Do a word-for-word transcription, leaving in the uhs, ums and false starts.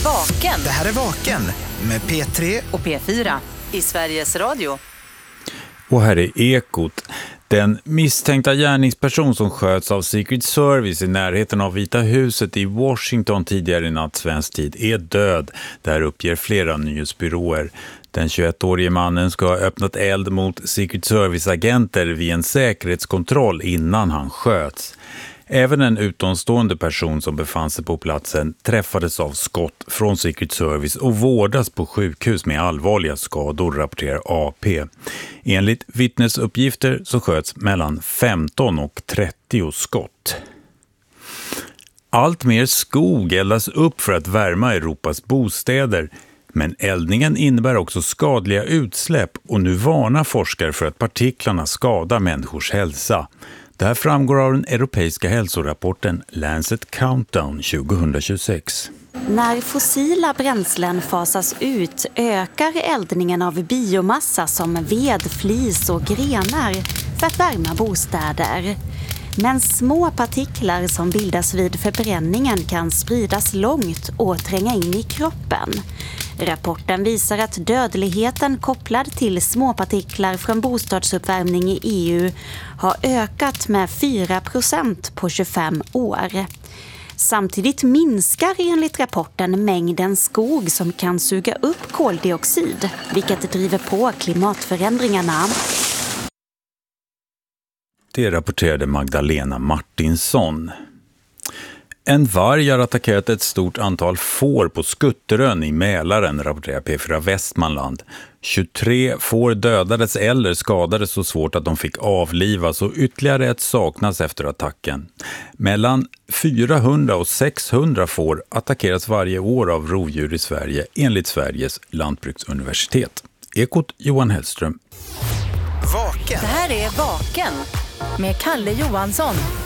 Vaken. Det här är Vaken med P tre och P fyra i Sveriges Radio. Och här är Ekot. Den misstänkta gärningsperson som sköts av Secret Service i närheten av Vita huset i Washington tidigare i natt svensk tid är död. Där uppger flera nyhetsbyråer. Den tjugoettårige mannen ska ha öppnat eld mot Secret Service-agenter vid en säkerhetskontroll innan han sköts. Även en utomstående person som befann sig på platsen träffades av skott från Secret Service och vårdas på sjukhus med allvarliga skador, rapporterar A P. Enligt vittnesuppgifter så sköts mellan femton och trettio skott. Allt mer skog eldas upp för att värma Europas bostäder. Men eldningen innebär också skadliga utsläpp och nu varnar forskare för att partiklarna skadar människors hälsa. Det här framgår av den europeiska hälsorapporten Lancet Countdown tjugohundratjugosex. När fossila bränslen fasas ut ökar eldningen av biomassa som ved, flis och grenar för att värma bostäder. Men små partiklar som bildas vid förbränningen kan spridas långt och tränga in i kroppen. Rapporten visar att dödligheten kopplad till småpartiklar från bostadsuppvärmning i E U har ökat med fyra procent på tjugofem år. Samtidigt minskar enligt rapporten mängden skog som kan suga upp koldioxid, vilket driver på klimatförändringarna. Det rapporterade Magdalena Martinsson. En varg har attackerat ett stort antal får på Skutterön i Mälaren, rapporterar P fyra Västmanland. tjugotre får dödades eller skadades så svårt att de fick avlivas och ytterligare ett saknas efter attacken. Mellan fyrahundra och sexhundra får attackeras varje år av rovdjur i Sverige enligt Sveriges lantbruksuniversitet. Ekot Johan Hellström. Vaken. Det här är Vaken med Kalle Johansson.